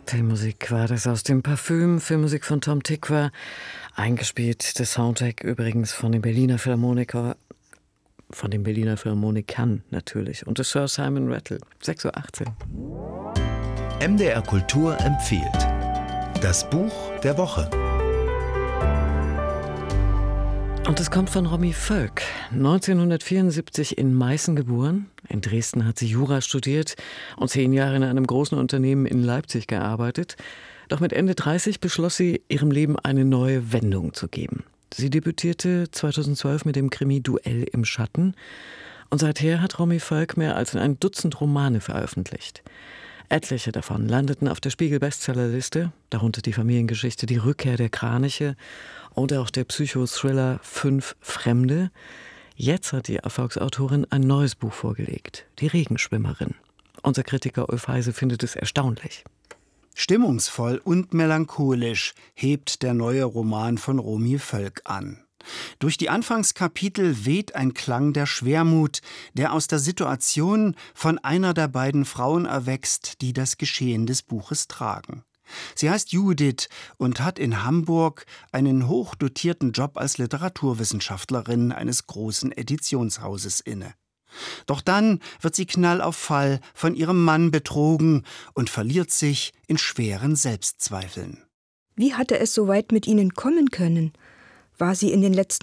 Filmmusik war das aus dem Parfüm, Filmmusik von Tom Tykwer, eingespielt, der Soundtrack übrigens von den Berliner Philharmonikern natürlich und des Sir Simon Rattle, 6:18 Uhr. MDR Kultur empfiehlt das Buch der Woche. Und es kommt von Romy Völk, 1974 in Meißen geboren. In Dresden hat sie Jura studiert und 10 Jahre in einem großen Unternehmen in Leipzig gearbeitet. Doch mit Ende 30 beschloss sie, ihrem Leben eine neue Wendung zu geben. Sie debütierte 2012 mit dem Krimi Duell im Schatten. Und seither hat Romy Völk mehr als ein Dutzend Romane veröffentlicht. Etliche davon landeten auf der Spiegel-Bestsellerliste, darunter die Familiengeschichte Die Rückkehr der Kraniche oder auch der Psychothriller 5 Fremde. Jetzt hat die Erfolgsautorin ein neues Buch vorgelegt, Die Regenschwimmerin. Unser Kritiker Ulf Heise findet es erstaunlich. Stimmungsvoll und melancholisch hebt der neue Roman von Romy Völk an. Durch die Anfangskapitel weht ein Klang der Schwermut, der aus der Situation von einer der beiden Frauen erwächst, die das Geschehen des Buches tragen. Sie heißt Judith und hat in Hamburg einen hochdotierten Job als Literaturwissenschaftlerin eines großen Editionshauses inne. Doch dann wird sie knall auf Fall von ihrem Mann betrogen und verliert sich in schweren Selbstzweifeln. Wie hatte es so weit mit ihnen kommen können? War sie in den letzten